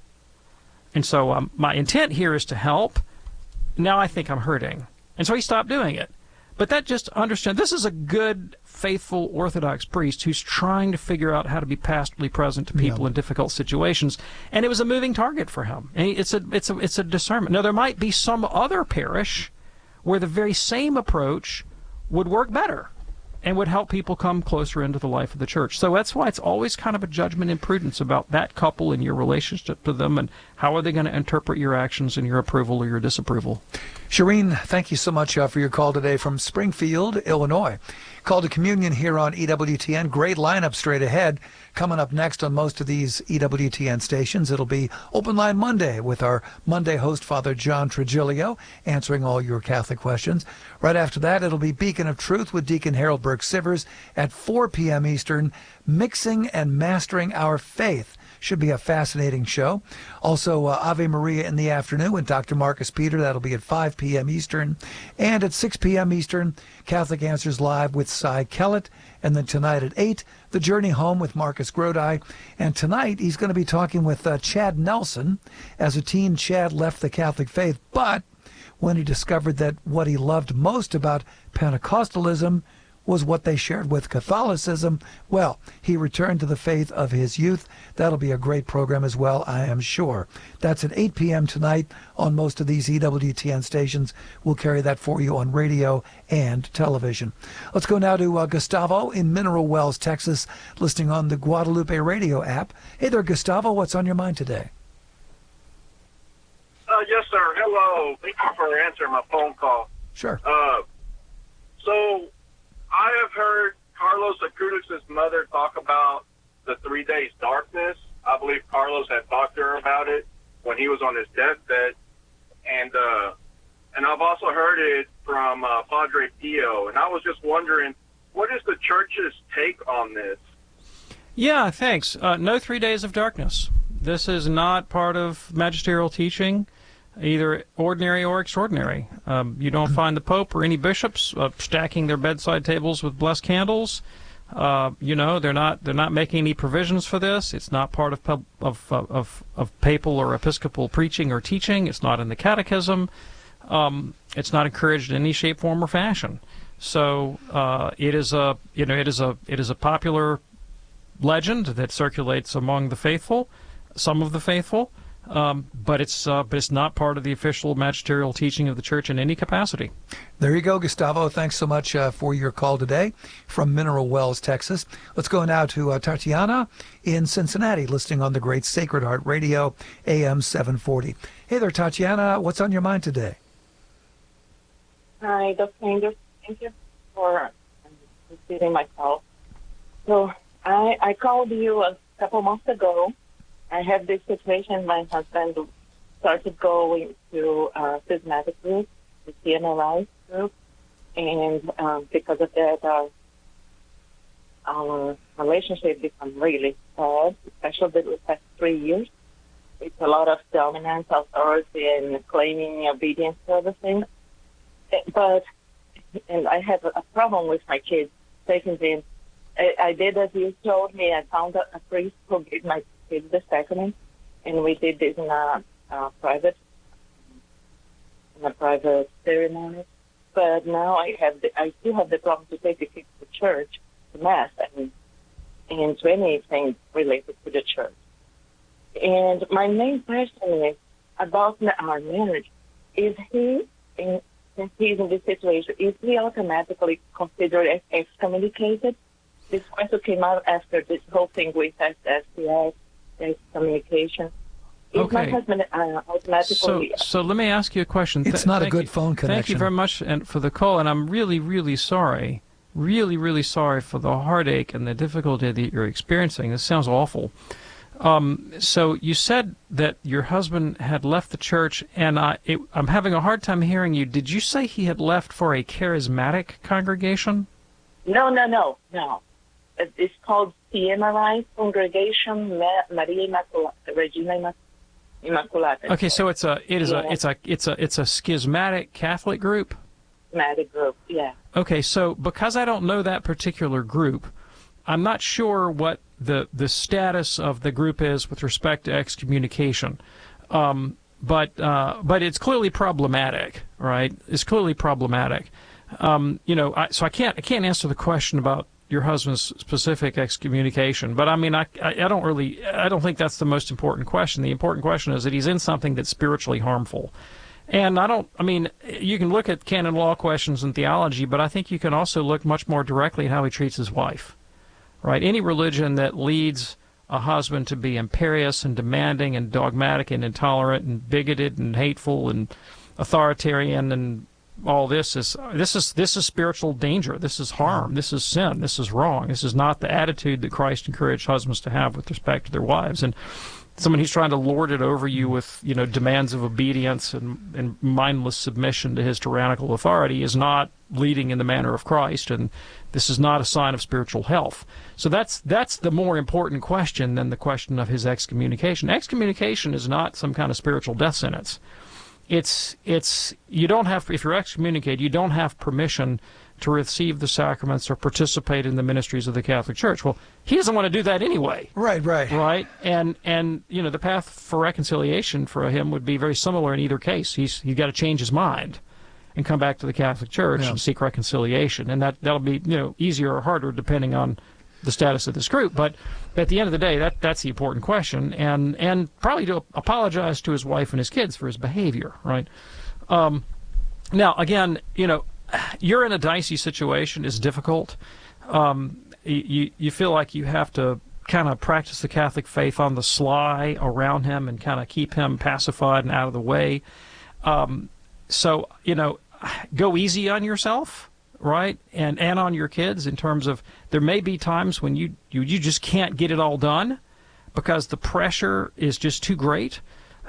And so my intent here is to help. Now I think I'm hurting. And so he stopped doing it. But that just understand, this is a good, faithful Orthodox priest who's trying to figure out how to be pastorally present to people in difficult situations, and it was a moving target for him. And it's a discernment. Now, there might be some other parish where the very same approach would work better and would help people come closer into the life of the church. So that's why it's always kind of a judgment and prudence about that couple and your relationship to them, and how are they going to interpret your actions and your approval or your disapproval. Shireen, thank you so much for your call today from Springfield, Illinois. Call to Communion here on EWTN. Great lineup straight ahead. Coming up next on most of these EWTN stations, it'll be Open Line Monday with our Monday host, Father John Trigilio, answering all your Catholic questions. Right after that, it'll be Beacon of Truth with Deacon Harold Burke-Sivers at 4 p.m. Eastern, Mixing and Mastering Our Faith. Should be a fascinating show. Also, Ave Maria in the afternoon with Dr. Marcus Peter. That'll be at 5 p.m. Eastern. And at 6 p.m. Eastern, Catholic Answers Live with Cy Kellett. And then tonight at 8, The Journey Home with Marcus Grodi. And tonight, he's going to be talking with Chad Nelson. As a teen, Chad left the Catholic faith, but when he discovered that what he loved most about Pentecostalism was what they shared with Catholicism, well, he returned to the faith of his youth. That'll be a great program as well, I am sure. That's at 8 p.m. tonight on most of these EWTN stations. We'll carry that for you on radio and television. Let's go now to Gustavo in Mineral Wells, Texas, listening on the Guadalupe radio app. Hey there, Gustavo. What's on your mind today? Yes, sir. Hello. Thank you for answering my phone call. Sure. So I have heard Carlos Acutis' mother talk about the 3 days darkness. I believe Carlos had talked to her about it when he was on his deathbed. And I've also heard it from Padre Pio. And I was just wondering, what is the church's take on this? Yeah, thanks. No 3 days of darkness. This is not part of magisterial teaching, either ordinary or extraordinary. You don't find the Pope or any bishops stacking their bedside tables with blessed candles. They're not making any provisions for this. It's not part of papal or episcopal preaching or teaching. It's not in the catechism. It's not encouraged in any shape, form, or fashion. So it is a popular legend that circulates among the faithful, some of the faithful. But it's not part of the official magisterial teaching of the Church in any capacity. There you go, Gustavo. Thanks so much for your call today from Mineral Wells, Texas. Let's go now to Tatiana in Cincinnati, listening on the great Sacred Heart Radio, AM 740. Hey there, Tatiana. What's on your mind today? Hi, Dr. Andrews. Thank you for receiving my call. So I called you a couple months ago. I had this situation. My husband started going to a systematic group, the CNRI group, and because of that, our relationship became really bad, especially the past 3 years. It's a lot of dominance, authority, and claiming obedience to everything. And I have a problem with my kids taking them. I did as you told me. I found a priest who gave my kids the sacrament, and we did this in a private ceremony. But now I still have the problem to take the kids to church, to mass, and to anything related to the church. And my main question is about our marriage. Is he, since he's in this situation, is he automatically considered as excommunicated? This question came out after this whole thing with SSDI, excommunication. Is my husband automatically... So let me ask you a question. It's not a good phone connection. Thank you very much for the call, and I'm really, really sorry. Really, really sorry for the heartache and the difficulty that you're experiencing. This sounds awful. So you said that your husband had left the church, and I'm having a hard time hearing you. Did you say he had left for a charismatic congregation? No. It's called CMRI, Congregation Maria Regina Immaculata. Okay, so it's a schismatic Catholic group? Schismatic group, yeah. Okay, so because I don't know that particular group, I'm not sure what the status of the group is with respect to excommunication. But it's clearly problematic, right? It's clearly problematic. So I can't answer the question about your husband's specific excommunication. But I mean, I don't think that's the most important question. The important question is that he's in something that's spiritually harmful. And you can look at canon law questions and theology, but I think you can also look much more directly at how he treats his wife, right? Any religion that leads a husband to be imperious and demanding and dogmatic and intolerant and bigoted and hateful and authoritarian and all this is spiritual danger. This is harm. This is sin. This is wrong. This is not the attitude that Christ encouraged husbands to have with respect to their wives. And someone who's trying to lord it over you with demands of obedience and mindless submission to his tyrannical authority is not leading in the manner of Christ, and this is not a sign of spiritual health. So that's the more important question than the question of his excommunication. Excommunication is not some kind of spiritual death sentence. It's you don't have, if you're excommunicated, you don't have permission to receive the sacraments or participate in the ministries of the Catholic Church. Well, he doesn't want to do that anyway. Right. And the path for reconciliation for him would be very similar in either case. He's got to change his mind and come back to the Catholic Church and seek reconciliation. And that'll be easier or harder depending on the status of this group. But at the end of the day, that's the important question, and probably to apologize to his wife and his kids for his behavior, right? Now, again, you're in a dicey situation. It's difficult. You feel like you have to kind of practice the Catholic faith on the sly around him and kind of keep him pacified and out of the way. So, go easy on yourself, right? And on your kids in terms of there may be times when you just can't get it all done because the pressure is just too great.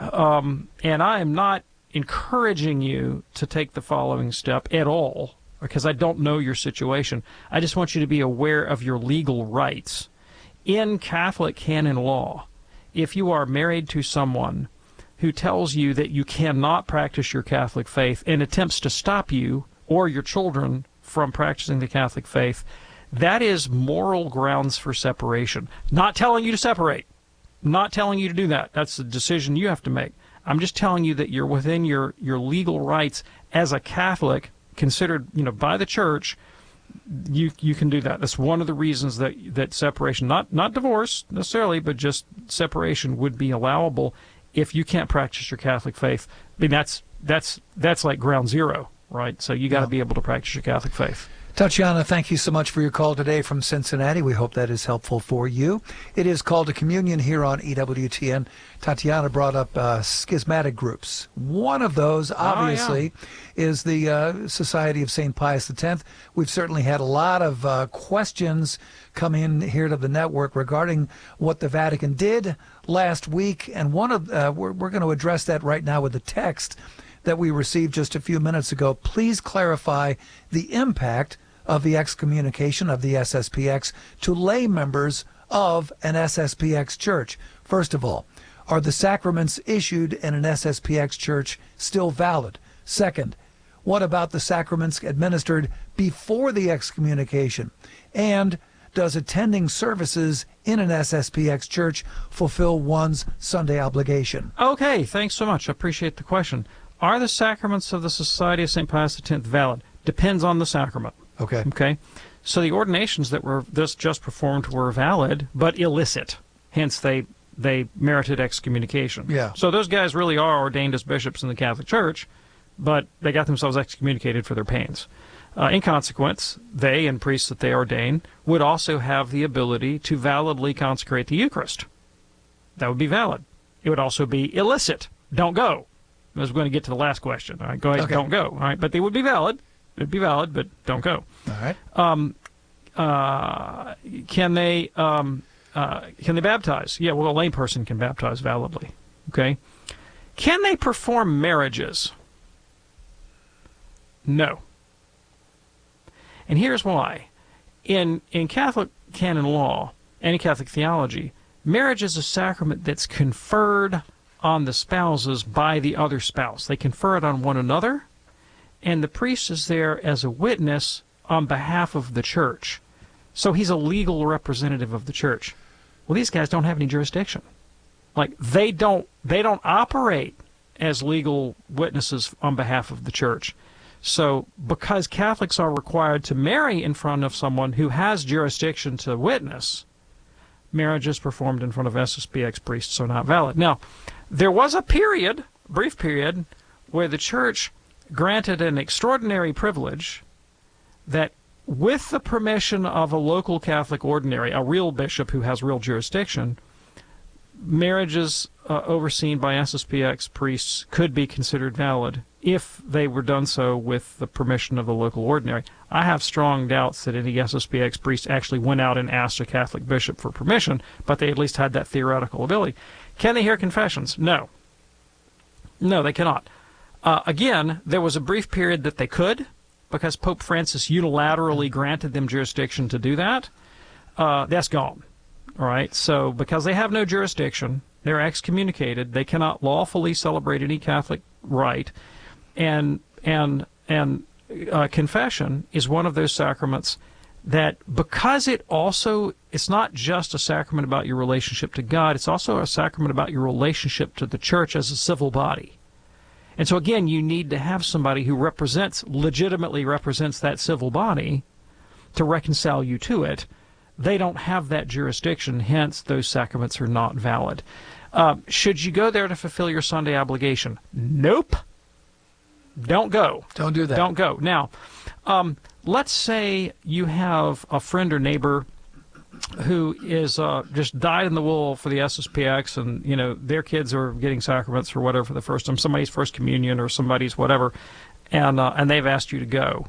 And I am not encouraging you to take the following step at all because I don't know your situation. I just want you to be aware of your legal rights. In Catholic canon law, if you are married to someone who tells you that you cannot practice your Catholic faith and attempts to stop you or your children from practicing the Catholic faith, that is moral grounds for separation. Not telling you to separate. Not telling you to do that. That's a decision you have to make. I'm just telling you that you're within your legal rights as a Catholic, considered by the Church. You can do that. That's one of the reasons that separation, not divorce necessarily, but just separation would be allowable if you can't practice your Catholic faith. I mean, that's like ground zero, right? So you got to be able to practice your Catholic faith. Tatiana, thank you so much for your call today from Cincinnati. We hope that is helpful for you. It is Call to Communion here on EWTN. Tatiana brought up schismatic groups. One of those, obviously, is the Society of St. Pius X. We've certainly had a lot of questions come in here to the network regarding what the Vatican did last week, and one of we're going to address that right now with the text that we received just a few minutes ago. Please clarify the impact of the excommunication of the SSPX to lay members of an SSPX church. First of all, are the sacraments issued in an SSPX church still valid? Second, what about the sacraments administered before the excommunication? And does attending services in an SSPX church fulfill one's Sunday obligation? Okay, thanks so much. I appreciate the question. Are the sacraments of the Society of St. Pius X valid? Depends on the sacrament. Okay. So the ordinations that were just performed were valid, but illicit. Hence, they merited excommunication. Yeah. So those guys really are ordained as bishops in the Catholic Church, but they got themselves excommunicated for their pains. In consequence, they and priests that they ordain would also have the ability to validly consecrate the Eucharist. That would be valid. It would also be illicit. Don't go. I was going to get to the last question. All right, go ahead. Okay. Don't go. All right, but they would be valid. It'd be valid, but don't go. All right. Can they? Can they baptize? Yeah, well, a layperson can baptize validly. Okay. Can they perform marriages? No. And here's why. In Catholic canon law and in Catholic theology, marriage is a sacrament that's conferred on the spouses by the other spouse. They confer it on one another, and the priest is there as a witness on behalf of the church. So he's a legal representative of the church. Well, these guys don't have any jurisdiction. Like, they don't operate as legal witnesses on behalf of the church. So because Catholics are required to marry in front of someone who has jurisdiction to witness, marriages performed in front of SSPX priests are not valid. Now, there was a period, brief period, where the church granted an extraordinary privilege that, with the permission of a local Catholic ordinary, a real bishop who has real jurisdiction, marriages overseen by SSPX priests could be considered valid if they were done so with the permission of the local ordinary. I have strong doubts that any SSPX priest actually went out and asked a Catholic bishop for permission, but they at least had that theoretical ability. Can they hear confessions? No. No, they cannot. Again, there was a brief period that they could, because Pope Francis unilaterally granted them jurisdiction to do that. That's gone. All right, so because they have no jurisdiction, they're excommunicated. They cannot lawfully celebrate any Catholic rite, and confession is one of those sacraments that, because it's not just a sacrament about your relationship to God, it's also a sacrament about your relationship to the church as a civil body. And so again, you need to have somebody who legitimately represents that civil body to reconcile you to it. They don't have that jurisdiction, hence those sacraments are not valid. Should you go there to fulfill your Sunday obligation? Nope. Don't go. Don't do that. Don't go. Now, let's say you have a friend or neighbor who is just dyed in the wool for the SSPX, and their kids are getting sacraments for whatever for the first time, somebody's first communion or somebody's whatever, and they've asked you to go.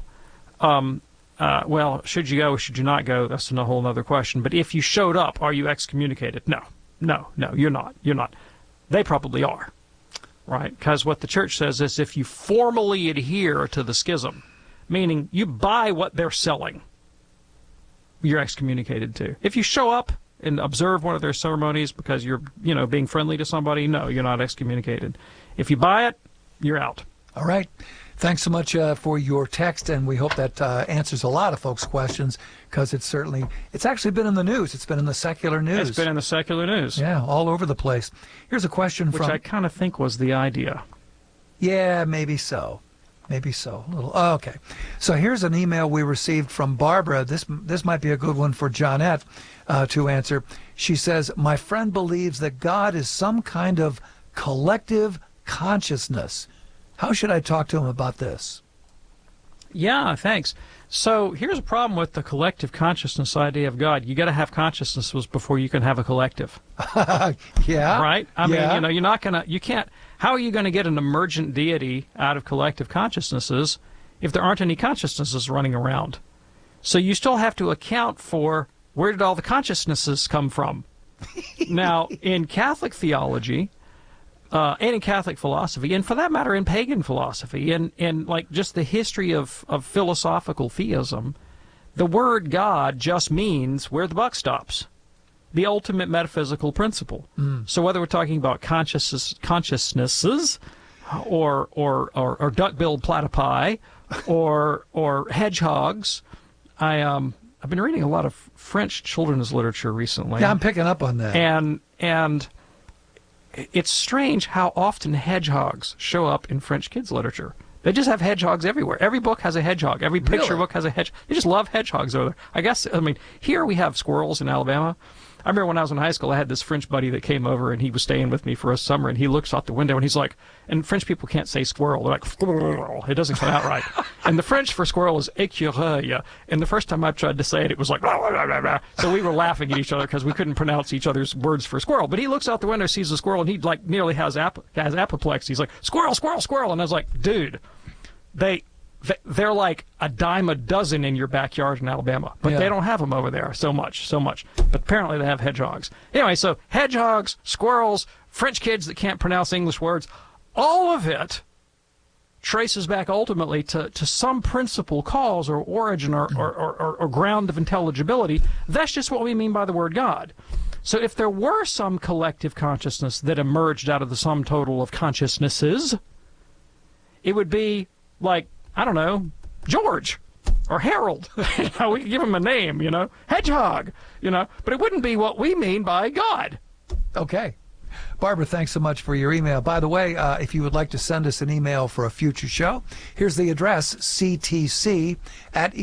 Well, should you go or should you not go? That's a whole other question. But if you showed up, are you excommunicated? No, you're not. You're not. They probably are, right? Because what the church says is if you formally adhere to the schism, meaning you buy what they're selling, you're excommunicated too. If you show up and observe one of their ceremonies because you're, being friendly to somebody, no, you're not excommunicated. If you buy it, you're out. All right. Thanks so much for your text, and we hope that answers a lot of folks' questions, because it's actually been in the news. It's been in the secular news. It's been in the secular news. Yeah, all over the place. Here's a question which I kind of think was the idea. Yeah, maybe so. Maybe so. A little. Oh, okay. So here's an email we received from Barbara. This might be a good one for Johnette to answer. She says, my friend believes that God is some kind of collective consciousness. How should I talk to him about this? Yeah, thanks. So here's a problem with the collective consciousness idea of God. You got to have consciousnesses before you can have a collective. Yeah. Right? I mean, you can't, how are you going to get an emergent deity out of collective consciousnesses if there aren't any consciousnesses running around? So you still have to account for, where did all the consciousnesses come from? Now, in Catholic theology, and in Catholic philosophy, and for that matter in pagan philosophy, and like just the history of philosophical theism, the word God just means where the buck stops, the ultimate metaphysical principle. So whether we're talking about consciousnesses, or duck-billed platypi, or hedgehogs, I've been reading a lot of French children's literature recently. Yeah, I'm picking up on that. And it's strange how often hedgehogs show up in French kids' literature. They just have hedgehogs everywhere. Every book has a hedgehog. Every picture book has a hedgehog. They just love hedgehogs over there. Here we have squirrels in Alabama. I remember when I was in high school, I had this French buddy that came over, and he was staying with me for a summer, and he looks out the window, and he's like, and French people can't say squirrel. They're like, squirrel. It doesn't come out right. And the French for squirrel is écureuil. And the first time I tried to say it, it was like, blah, blah, blah, blah. So we were laughing at each other because we couldn't pronounce each other's words for squirrel. But he looks out the window, sees a squirrel, and he nearly has apoplexy. He's like, squirrel, squirrel, squirrel. And I was like, dude, they're like a dime a dozen in your backyard in Alabama, but they don't have them over there so much. But apparently they have hedgehogs. Anyway, so hedgehogs, squirrels, French kids that can't pronounce English words, all of it traces back ultimately to some principal cause or origin or ground of intelligibility. That's just what we mean by the word God. So if there were some collective consciousness that emerged out of the sum total of consciousnesses, it would be like, I don't know, George or Harold. We give him a name, Hedgehog, but it wouldn't be what we mean by God. Okay. Barbara, thanks so much for your email. By the way, if you would like to send us an email for a future show, here's the address, ctc@